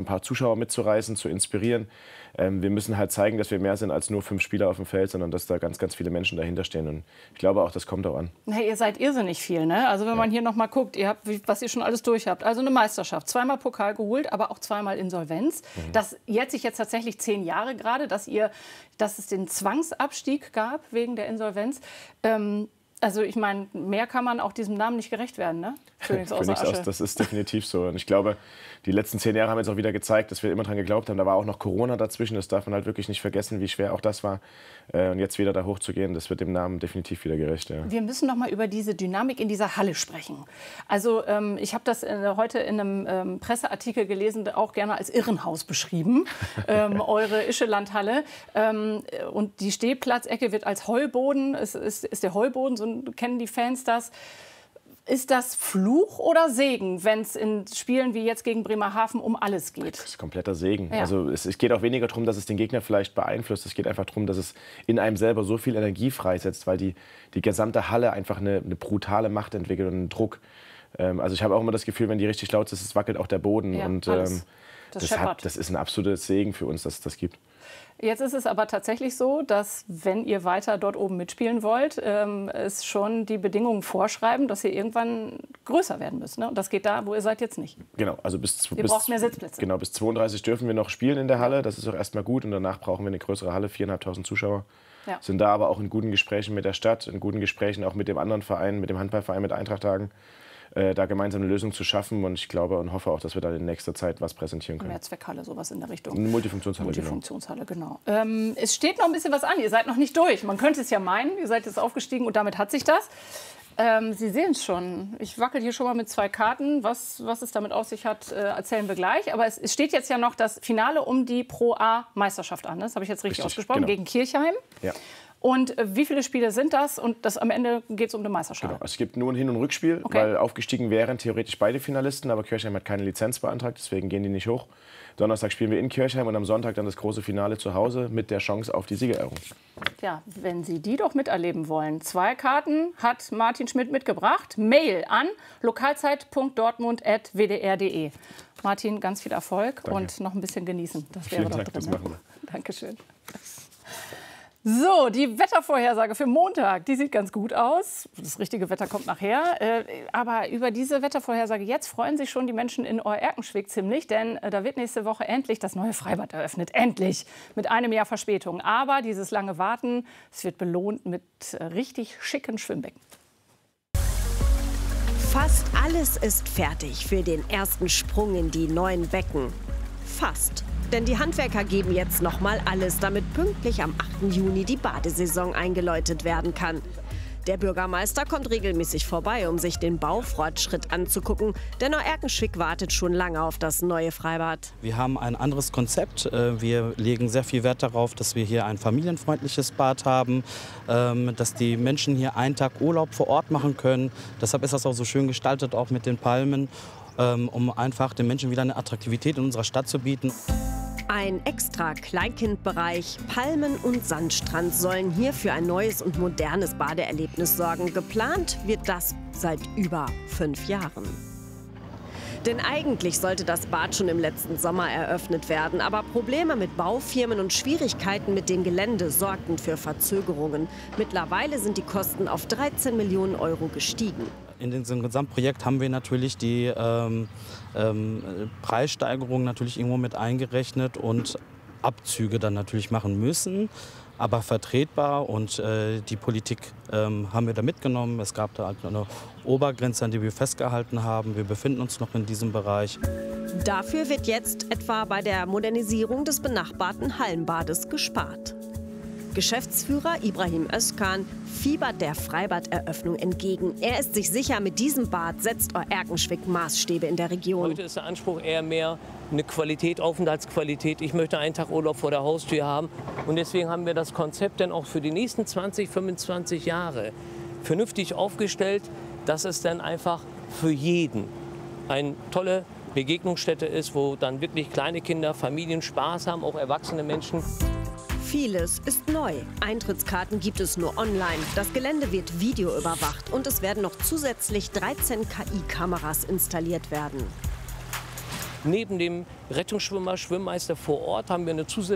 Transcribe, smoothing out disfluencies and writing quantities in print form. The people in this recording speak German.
paar Zuschauer mitzureißen, zu inspirieren. Wir müssen halt zeigen, dass wir mehr sind als nur 5 Spieler auf dem Feld, sondern dass da ganz, ganz viele Menschen dahinter stehen. Und ich glaube auch, das kommt auch an. Na, ihr seid irrsinnig viel, ne? Also wenn man hier noch mal guckt, ihr habt, was ihr schon alles durch habt. Also eine Meisterschaft, 2-mal Pokal geholt, aber auch 2-mal Insolvenz. Das jährt sich jetzt tatsächlich 10 Jahre gerade, dass es den Zwangsabstieg gab wegen der Insolvenz. Also ich meine, mehr kann man auch diesem Namen nicht gerecht werden, ne? Phönix aus der Asche. Das ist definitiv so. Und ich glaube, die letzten 10 Jahre haben jetzt auch wieder gezeigt, dass wir immer dran geglaubt haben. Da war auch noch Corona dazwischen. Das darf man halt wirklich nicht vergessen, wie schwer auch das war. Und jetzt wieder da hochzugehen, das wird dem Namen definitiv wieder gerecht. Ja. Wir müssen noch mal über diese Dynamik in dieser Halle sprechen. Also ich habe das heute in einem Presseartikel gelesen, auch gerne als Irrenhaus beschrieben, eure Ischelandhalle. Und die Stehplatzecke wird als Heuboden, es ist der Heuboden, so kennen die Fans das. Ist das Fluch oder Segen, wenn es in Spielen wie jetzt gegen Bremerhaven um alles geht? Das ist kompletter Segen. Ja. Also es geht auch weniger darum, dass es den Gegner vielleicht beeinflusst. Es geht einfach darum, dass es in einem selber so viel Energie freisetzt, weil die gesamte Halle einfach eine brutale Macht entwickelt und einen Druck. Also ich habe auch immer das Gefühl, wenn die richtig laut ist, es wackelt auch der Boden. Ja, und das ist ein absolutes Segen für uns, dass es das gibt. Jetzt ist es aber tatsächlich so, dass, wenn ihr weiter dort oben mitspielen wollt, es schon die Bedingungen vorschreiben, dass ihr irgendwann größer werden müsst. Ne? Und das geht da, wo ihr seid, jetzt nicht. Genau, also ihr braucht mehr Sitzplätze. Genau, bis 32 dürfen wir noch spielen in der Halle. Das ist auch erstmal gut. Und danach brauchen wir eine größere Halle, 4.500 Zuschauer. Ja. Sind da aber auch in guten Gesprächen mit der Stadt, in guten Gesprächen auch mit dem anderen Verein, mit dem Handballverein, mit Eintracht Hagen. Da gemeinsam eine Lösung zu schaffen. Und ich glaube und hoffe auch, dass wir da in nächster Zeit was präsentieren können. Mehrzweckhalle, sowas in der Richtung. Eine Multifunktionshalle, Multifunktionshalle, genau. Es steht noch ein bisschen was an. Ihr seid noch nicht durch. Man könnte es ja meinen, ihr seid jetzt aufgestiegen und damit hat sich das. Sie sehen es schon. Ich wackel hier schon mal mit 2 Karten. Was es damit auf sich hat, erzählen wir gleich. Aber es steht jetzt ja noch das Finale um die Pro-A-Meisterschaft an. Das habe ich jetzt richtig ausgesprochen. Genau. Gegen Kirchheim. Ja. Und wie viele Spiele sind das? Und am Ende geht es um eine Meisterschaft. Genau. Es gibt nur ein Hin- und Rückspiel, weil aufgestiegen wären theoretisch beide Finalisten. Aber Kirchheim hat keine Lizenz beantragt, deswegen gehen die nicht hoch. Donnerstag spielen wir in Kirchheim und am Sonntag dann das große Finale zu Hause mit der Chance auf die Siegerehrung. Ja, wenn Sie die doch miterleben wollen. 2 Karten hat Martin Schmidt mitgebracht. Mail an lokalzeit.dortmund@wdr.de. Martin, ganz viel Erfolg. Danke. Und noch ein bisschen genießen. Das wäre Vielen doch Dank, drin. Das machen wir. Dankeschön. So, die Wettervorhersage für Montag, die sieht ganz gut aus. Das richtige Wetter kommt nachher. Aber über diese Wettervorhersage jetzt freuen sich schon die Menschen in Oer-Erkenschwick ziemlich. Denn da wird nächste Woche endlich das neue Freibad eröffnet. Endlich! Mit einem Jahr Verspätung. Aber dieses lange Warten, es wird belohnt mit richtig schicken Schwimmbecken. Fast alles ist fertig für den ersten Sprung in die neuen Becken. Fast. Denn die Handwerker geben jetzt noch mal alles, damit pünktlich am 8. Juni die Badesaison eingeläutet werden kann. Der Bürgermeister kommt regelmäßig vorbei, um sich den Baufortschritt anzugucken. Denn Oer-Erkenschwick wartet schon lange auf das neue Freibad. Wir haben ein anderes Konzept. Wir legen sehr viel Wert darauf, dass wir hier ein familienfreundliches Bad haben, dass die Menschen hier einen Tag Urlaub vor Ort machen können. Deshalb ist das auch so schön gestaltet, auch mit den Palmen, um einfach den Menschen wieder eine Attraktivität in unserer Stadt zu bieten. Ein extra Kleinkindbereich, Palmen und Sandstrand sollen hier für ein neues und modernes Badeerlebnis sorgen. Geplant wird das seit über 5 Jahren. Denn eigentlich sollte das Bad schon im letzten Sommer eröffnet werden. Aber Probleme mit Baufirmen und Schwierigkeiten mit dem Gelände sorgten für Verzögerungen. Mittlerweile sind die Kosten auf 13 Millionen Euro gestiegen. In diesem Gesamtprojekt haben wir natürlich die Preissteigerung natürlich irgendwo mit eingerechnet und Abzüge dann natürlich machen müssen, aber vertretbar. Und die Politik haben wir da mitgenommen. Es gab da halt eine Obergrenze, an die wir festgehalten haben. Wir befinden uns noch in diesem Bereich. Dafür wird jetzt etwa bei der Modernisierung des benachbarten Hallenbades gespart. Geschäftsführer Ibrahim Özkan fiebert der Freibaderöffnung entgegen. Er ist sich sicher, mit diesem Bad setzt Oer-Erkenschwick Maßstäbe in der Region. Heute ist der Anspruch eher mehr eine Qualität, Aufenthaltsqualität. Ich möchte einen Tag Urlaub vor der Haustür haben. Und deswegen haben wir das Konzept dann auch für die nächsten 20, 25 Jahre vernünftig aufgestellt, dass es dann einfach für jeden eine tolle Begegnungsstätte ist, wo dann wirklich kleine Kinder, Familien Spaß haben, auch erwachsene Menschen. Vieles ist neu. Eintrittskarten gibt es nur online. Das Gelände wird videoüberwacht und es werden noch zusätzlich 13 KI-Kameras installiert werden. neben dem Rettungsschwimmer, Schwimmmeister vor Ort haben wir eine zusätzliche